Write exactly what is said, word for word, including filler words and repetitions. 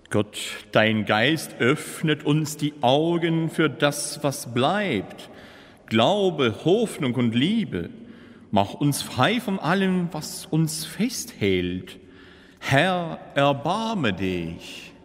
Gott, dein Geist öffnet uns die Augen für das, was bleibt. Glaube, Hoffnung und Liebe. Mach uns frei von allem, was uns festhält. Herr, erbarme dich.